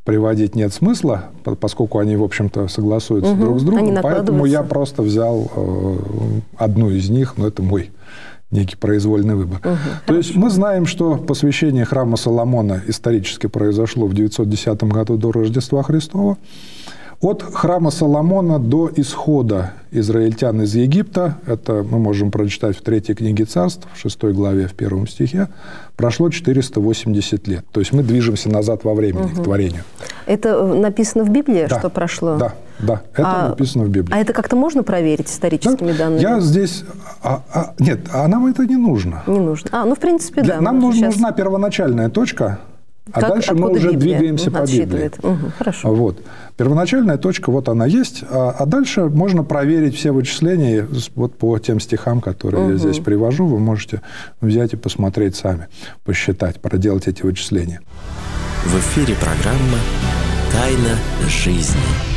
приводить нет смысла, поскольку они, в общем-то, согласуются друг с другом. Поэтому я просто взял одну из них, но это мой некий произвольный выбор. То есть мы знаем, что посвящение храма Соломона исторически произошло в 910 году до Рождества Христова. От храма Соломона до исхода израильтян из Египта, это мы можем прочитать в 3 книге Царств, в 6 главе, в 1 стихе, прошло 480 лет. То есть мы движемся назад во времени к творению. Это написано в Библии, да, что прошло? Да, это написано в Библии. А это как-то можно проверить историческими данными? Я здесь... Нет, нам это не нужно. Не нужно. В принципе, да. Нам нужна первоначальная точка, а дальше мы уже двигаемся по Библии. Хорошо. Вот. Первоначальная точка, вот она есть, а дальше можно проверить все вычисления вот по тем стихам, которые я здесь привожу. Вы можете взять и посмотреть сами, посчитать, проделать эти вычисления. В эфире программа «Тайна жизни».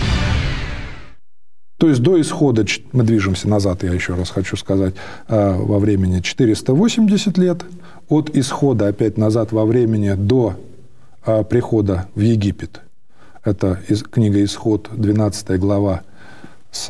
То есть до исхода, мы движемся назад, я еще раз хочу сказать, во времени 480 лет. От исхода опять назад во времени до прихода в Египет. Это книга «Исход», 12 глава, с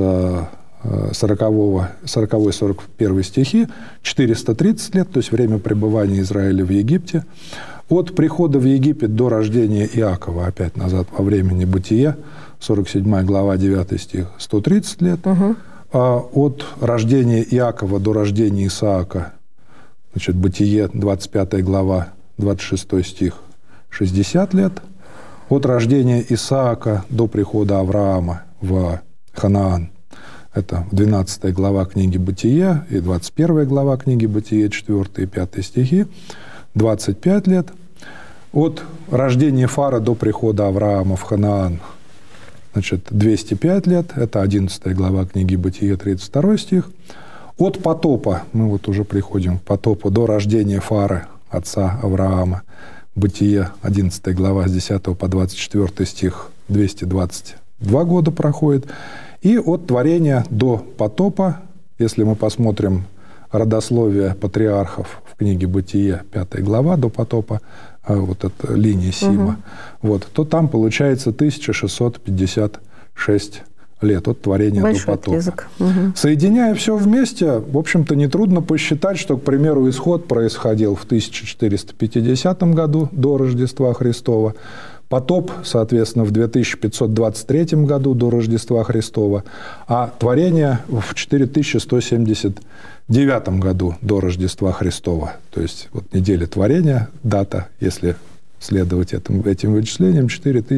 40-41 стихи, 430 лет, то есть время пребывания Израиля в Египте. От прихода в Египет до рождения Иакова, опять назад во времени Бытие, 47 глава, 9 стих, 130 лет. От рождения Иакова до рождения Исаака, значит, Бытие, 25 глава, 26 стих, 60 лет. От рождения Исаака до прихода Авраама в Ханаан, это 12 глава книги Бытие и 21 глава книги Бытие, 4 и 5 стихи, 25 лет. От рождения Фара до прихода Авраама в Ханаан, значит, 205 лет, это 11 глава книги Бытие, 32 стих. От потопа, мы вот уже приходим к потопу, до рождения Фары, отца Авраама, Бытие, 11 глава, с 10 по 24 стих, 222 года проходит. И от творения до потопа, если мы посмотрим родословие патриархов в книге Бытие, 5 глава, до потопа, вот эта линия Сима, вот, то там получается 1656 лет от творения до потопа. Соединяя все вместе, в общем-то, нетрудно посчитать, что, к примеру, исход происходил в 1450 году до Рождества Христова, потоп, соответственно, в 2523 году до Рождества Христова, а творение в 4179 году до Рождества Христова. То есть вот неделя творения, дата, если следовать этим вычислениям,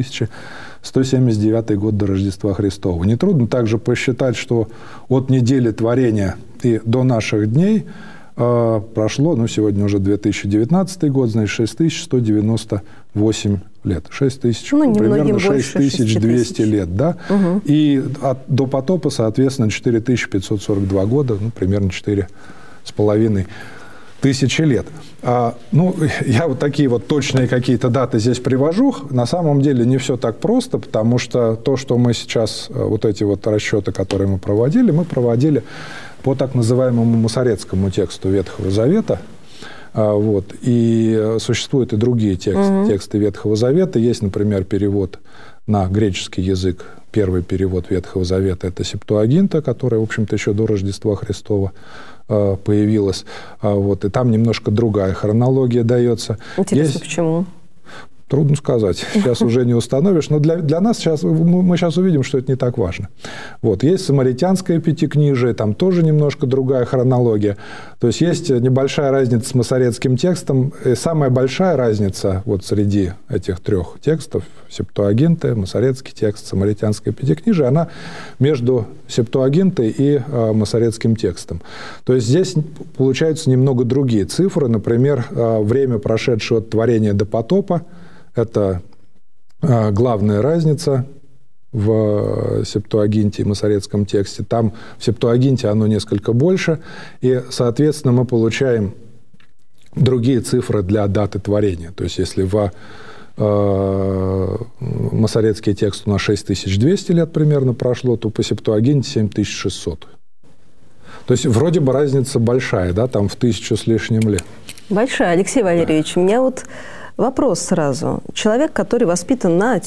4179 год до Рождества Христова. Нетрудно также посчитать, что от недели творения и до наших дней прошло, сегодня уже 2019 год, значит, 6198 лет. 6000, примерно 6200 лет, да? И до потопа, соответственно, 4542 года, примерно 4,5 тысячи лет. Я вот такие вот точные какие-то даты здесь привожу. На самом деле не все так просто, потому что то, что мы сейчас, вот эти вот расчеты, которые мы проводили по так называемому масоретскому тексту Ветхого Завета. Вот. И существуют и другие тексты Ветхого Завета. Есть, например, перевод на греческий язык. Первый перевод Ветхого Завета – это Септуагинта, которая, в общем-то, еще до Рождества Христова появилась. Вот. И там немножко другая хронология дается. Интересно, почему? Трудно сказать. Сейчас уже не установишь. Но для нас сейчас, мы сейчас увидим, что это не так важно. Вот. Есть самаритянское пятикнижие, там тоже немножко другая хронология. То есть есть небольшая разница с масоретским текстом. И самая большая разница вот среди этих трех текстов, Септуагинты, масоретский текст, самаритянское пятикнижие, она между Септуагинтой и масоретским текстом. То есть здесь получаются немного другие цифры. Например, время, прошедшее от творения до потопа, это главная разница в Септуагинте и масоретском тексте. Там в Септуагинте оно несколько больше, и, соответственно, мы получаем другие цифры для даты творения. То есть, если в масоретский текст у нас 6200 лет примерно прошло, то по Септуагинте 7600. То есть, вроде бы разница большая, да, там в 1000 с лишним лет. Большая, Алексей Валерьевич. У меня вот вопрос сразу. Человек, который воспитан на